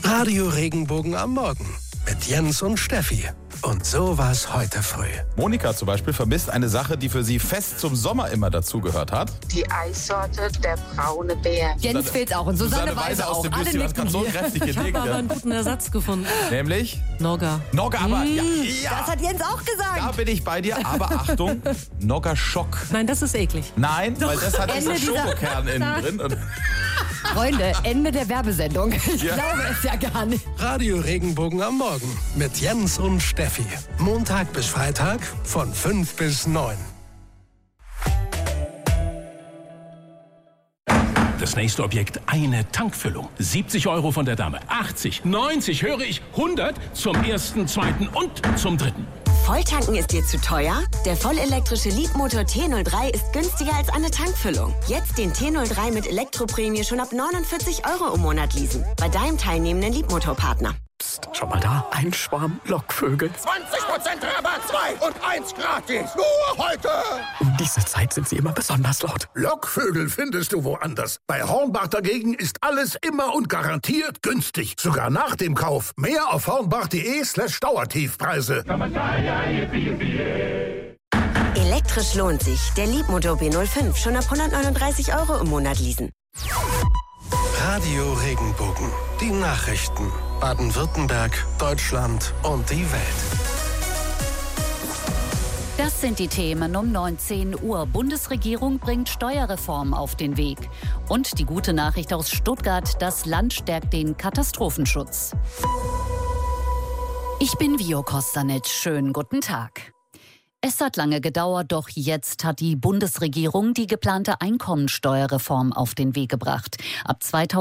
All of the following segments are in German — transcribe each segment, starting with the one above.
Radio Regenbogen am Morgen mit Jens und Steffi. Und so war's heute früh. Monika zum Beispiel vermisst eine Sache, die für sie fest zum Sommer immer dazugehört hat. Die Eissorte der braune Bär. Jens fehlt auch und Susanne Weise aus auch. dem Alle Büchschen hat nicken gerade so hier. kräftig Ich habe gelegt. aber einen guten Ersatz gefunden. Nämlich? Nogga. Nogga, aber ja, Das hat Jens auch gesagt. da bin ich bei dir. Aber Achtung, Nogga-Schock. Nein, das ist eklig. Nein, weil das hat Ende diesen dieser- Schokokern innen drin. Und Freunde, Ende der Werbesendung. Ich glaube es ja gar nicht. Radio Regenbogen am Morgen mit Jens und Steffi. Montag bis Freitag von 5 bis 9. Das nächste Objekt, eine Tankfüllung. 70 € von der Dame. 80, 90, höre ich, 100 zum ersten, zweiten und zum dritten. Volltanken ist dir zu teuer? Der vollelektrische Leadmotor T03 ist günstiger als eine Tankfüllung. Jetzt den T03 mit Elektroprämie schon ab 49 € im Monat leasen. Bei deinem teilnehmenden Leadmotorpartner. Psst, schau mal da, ein Schwarm Lockvögel. 20% Rabatt, 2 und 1 gratis. Nur heute. Um diese Zeit sind sie immer besonders laut. Lockvögel findest du woanders. Bei Hornbach dagegen ist alles immer und garantiert günstig. Sogar nach dem Kauf. Mehr auf hornbach.de/Dauertiefpreise. Elektrisch lohnt sich. Der Leadmotor B05 schon ab 139 € im Monat leasen. Radio Regenbogen. Die Nachrichten. Baden-Württemberg, Deutschland und die Welt. Das sind die Themen um 19 Uhr. Bundesregierung bringt Steuerreform auf den Weg. Und die gute Nachricht aus Stuttgart, das Land stärkt den Katastrophenschutz. Ich bin Vio Kostanic. Schönen guten Tag. Es hat lange gedauert, doch jetzt hat die Bundesregierung die geplante Einkommensteuerreform auf den Weg gebracht. Ab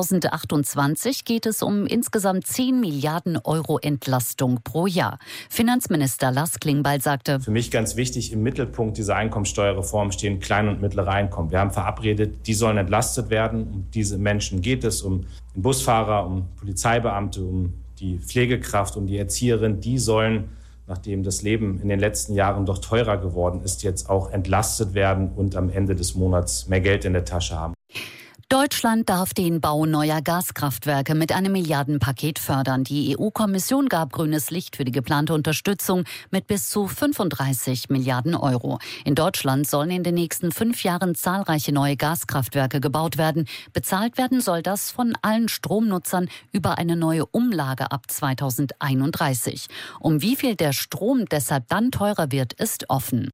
2028 geht es um insgesamt 10 Milliarden € Entlastung pro Jahr. Finanzminister Lars Klingbeil sagte: Für mich ganz wichtig, im Mittelpunkt dieser Einkommensteuerreform stehen kleine und mittlere Einkommen. Wir haben verabredet, die sollen entlastet werden. Um diese Menschen geht es, um den Busfahrer, um Polizeibeamte, um die Pflegekraft, um die Erzieherin. Die sollen, nachdem das Leben in den letzten Jahren doch teurer geworden ist, jetzt auch entlastet werden und am Ende des Monats mehr Geld in der Tasche haben. Deutschland darf den Bau neuer Gaskraftwerke mit einem Milliardenpaket fördern. Die EU-Kommission gab grünes Licht für die geplante Unterstützung mit bis zu 35 Milliarden €. In Deutschland sollen in den nächsten 5 Jahren zahlreiche neue Gaskraftwerke gebaut werden. Bezahlt werden soll das von allen Stromnutzern über eine neue Umlage ab 2031. Um wie viel der Strom deshalb dann teurer wird, ist offen.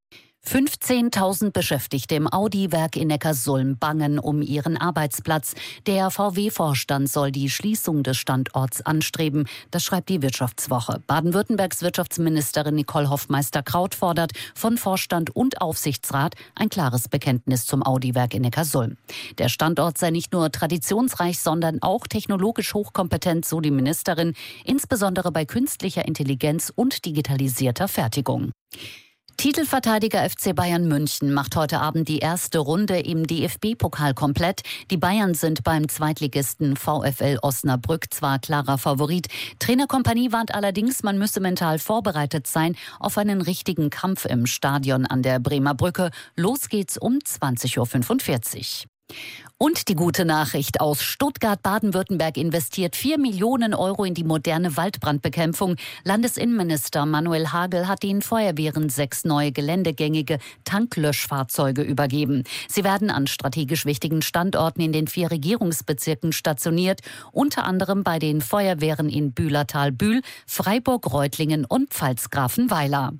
15.000 Beschäftigte im Audi-Werk in Neckarsulm bangen um ihren Arbeitsplatz. Der VW-Vorstand soll die Schließung des Standorts anstreben. Das schreibt die Wirtschaftswoche. Baden-Württembergs Wirtschaftsministerin Nicole Hoffmeister-Kraut fordert von Vorstand und Aufsichtsrat ein klares Bekenntnis zum Audi-Werk in Neckarsulm. Der Standort sei nicht nur traditionsreich, sondern auch technologisch hochkompetent, so die Ministerin, insbesondere bei künstlicher Intelligenz und digitalisierter Fertigung. Titelverteidiger FC Bayern München macht heute Abend die erste Runde im DFB-Pokal komplett. Die Bayern sind beim Zweitligisten VfL Osnabrück zwar klarer Favorit. Trainerkompanie warnt allerdings, man müsse mental vorbereitet sein auf einen richtigen Kampf im Stadion an der Bremer Brücke. Los geht's um 20.45 Uhr. Und die gute Nachricht aus Stuttgart: Baden-Württemberg investiert 4 Millionen € in die moderne Waldbrandbekämpfung. Landesinnenminister Manuel Hagel hat den Feuerwehren 6 neue geländegängige Tanklöschfahrzeuge übergeben. Sie werden an strategisch wichtigen Standorten in den 4 Regierungsbezirken stationiert, unter anderem bei den Feuerwehren in Bühlertal-Bühl, Freiburg-Reutlingen und Pfalzgrafenweiler.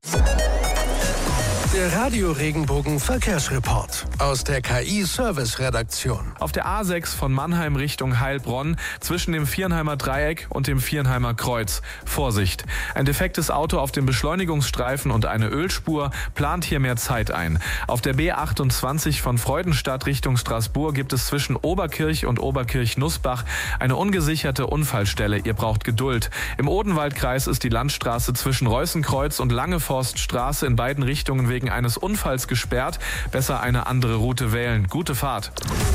Der Radio Regenbogen Verkehrsreport aus der KI-Service-Redaktion. Auf der A6 von Mannheim Richtung Heilbronn zwischen dem Viernheimer Dreieck und dem Viernheimer Kreuz. Vorsicht! Ein defektes Auto auf dem Beschleunigungsstreifen und eine Ölspur plant hier mehr Zeit ein. Auf der B28 von Freudenstadt Richtung Straßburg gibt es zwischen Oberkirch und Oberkirch-Nussbach eine ungesicherte Unfallstelle. Ihr braucht Geduld. Im Odenwaldkreis ist die Landstraße zwischen Reußenkreuz und Langeforststraße in beiden Richtungen wegen eines Unfalls gesperrt. Besser eine andere Route wählen. Gute Fahrt.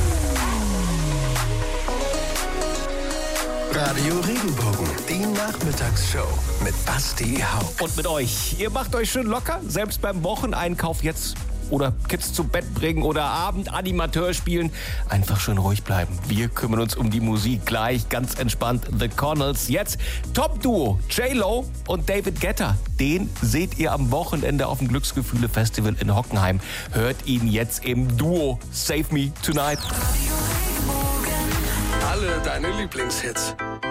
Radio Regenbogen, die Nachmittagsshow mit Basti Haupt. Und mit euch. Ihr macht euch schön locker, selbst beim Wocheneinkauf jetzt oder Kids zu Bett bringen oder Abendanimateur spielen. Einfach schön ruhig bleiben. Wir kümmern uns um die Musik. Gleich ganz entspannt The Connells. Jetzt Top-Duo J-Lo und David Guetta. Den seht ihr am Wochenende auf dem Glücksgefühle-Festival in Hockenheim. Hört ihn jetzt im Duo Save Me Tonight. Alle deine Lieblingshits.